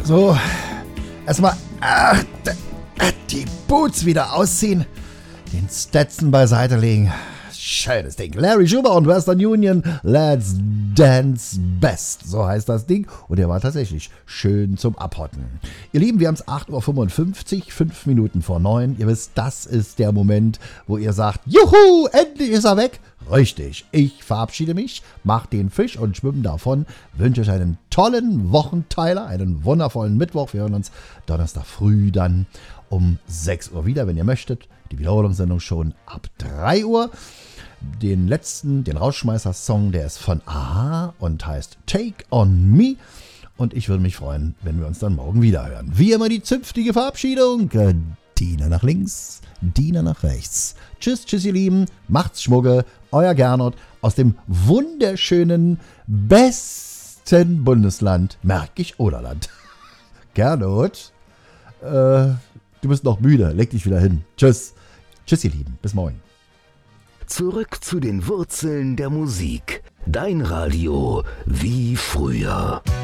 So, erstmal die Boots wieder ausziehen, den Stetson beiseite legen. Schönes Ding. Larry Schuber und Western Union, Let's Dance Best. So heißt das Ding. Und der war tatsächlich schön zum Abhotten. Ihr Lieben, wir haben es 8.55 Uhr, 5 Minuten vor 9. Ihr wisst, das ist der Moment, wo ihr sagt, juhu, endlich ist er weg. Richtig, ich verabschiede mich, mach den Fisch und schwimme davon. Wünsche euch einen tollen Wochenteiler, einen wundervollen Mittwoch. Wir hören uns Donnerstag früh dann um 6 Uhr wieder, wenn ihr möchtet. Die Wiederholungssendung schon ab 3 Uhr. Den letzten, den Rausschmeißer-Song, der ist von Aha und heißt Take On Me. Und ich würde mich freuen, wenn wir uns dann morgen wieder hören. Wie immer die zünftige Verabschiedung. Diener nach links, Diener nach rechts. Tschüss, tschüss ihr Lieben. Macht's Schmugge. Euer Gernot aus dem wunderschönen, besten Bundesland Märkisch-Oderland. Gernot, du bist noch müde. Leg dich wieder hin. Tschüss. Tschüss ihr Lieben. Bis morgen. Zurück zu den Wurzeln der Musik. Dein Radio wie früher.